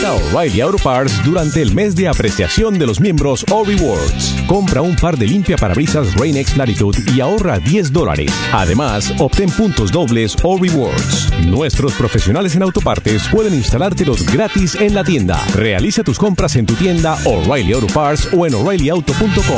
Ven a O'Reilly Auto Parts durante el mes de apreciación de los miembros O-Rewards. Compra un par de limpiaparabrisas Rain-X Latitude y ahorra $10. Además, obtén puntos dobles O-Rewards. Nuestros profesionales en autopartes pueden instalártelos gratis en la tienda. Realiza tus compras en tu tienda O'Reilly Auto Parts o en O'ReillyAuto.com.